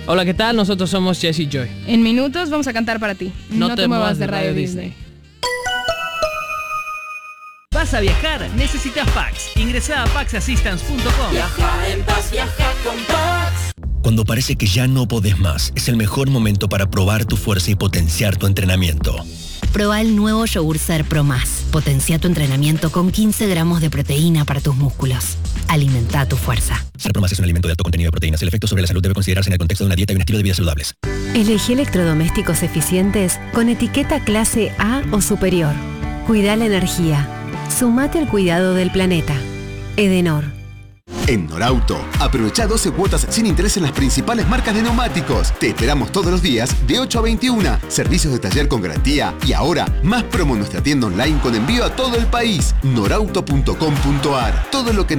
Hola, ¿qué tal? Nosotros somos Jesse y Joy. En minutos vamos a cantar para ti. No te muevas de Radio Disney. ¿Vas a viajar? Necesitas Pax. Ingresá a paxassistance.com. Viaja en paz, viaja con Pax. Cuando parece que ya no podés más, es el mejor momento para probar tu fuerza y potenciar tu entrenamiento. Proba el nuevo Yogur Ser Pro Más. Potencia tu entrenamiento con 15 gramos de proteína para tus músculos. Alimenta tu fuerza. Ser Pro Más es un alimento de alto contenido de proteínas. El efecto sobre la salud debe considerarse en el contexto de una dieta y un estilo de vida saludables. Elegí electrodomésticos eficientes con etiqueta clase A o superior. Cuida la energía. Sumate al cuidado del planeta. Edenor. En Norauto, aprovecha 12 cuotas sin interés en las principales marcas de neumáticos. Te esperamos todos los días de 8 a 21. Servicios de taller con garantía y ahora más promo en nuestra tienda online con envío a todo el país. Norauto.com.ar. Todo lo que